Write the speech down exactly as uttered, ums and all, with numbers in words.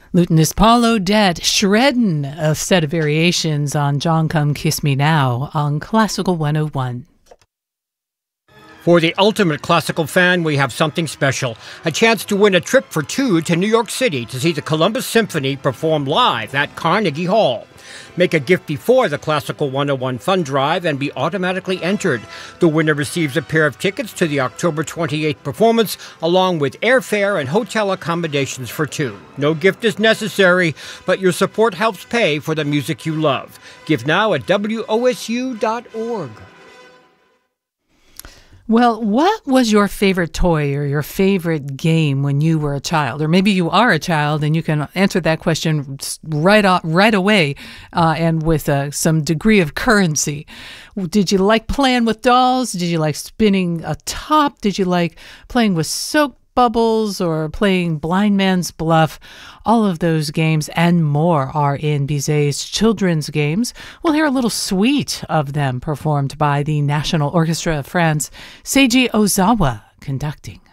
Lutenist Paul Odette shredding a set of variations on John Come Kiss Me Now on Classical one oh one. For the ultimate classical fan, we have something special. A chance to win a trip for two to New York City to see the Columbus Symphony perform live at Carnegie Hall. Make a gift before the Classical one oh one Fund Drive and be automatically entered. The winner receives a pair of tickets to the October twenty-eighth performance, along with airfare and hotel accommodations for two. No gift is necessary, but your support helps pay for the music you love. Give now at W O S U dot org. Well, what was your favorite toy or your favorite game when you were a child? Or maybe you are a child and you can answer that question right off, right away uh, and with uh, some degree of currency. Did you like playing with dolls? Did you like spinning a top? Did you like playing with soap bubbles or playing blind man's bluff? All of those games and more are in Bizet's children's games. We'll hear a little suite of them performed by the National Orchestra of France, Seiji Ozawa conducting.